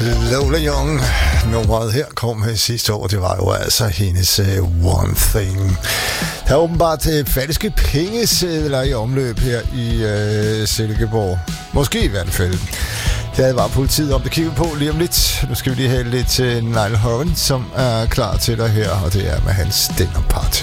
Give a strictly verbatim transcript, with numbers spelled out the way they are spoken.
Lola Young, nummeret her kom med sidste år, det var jo altså hendes uh, One Thing. Der er åbenbart uh, falske pengesedler i omløb her i uh, Silkeborg. Måske i hvert fald. Det var politiet om det kigger på lige om lidt. Nu skal vi lige have lidt uh, Niall Horan, som er klar til dig her, og det er med hans Dinner Party.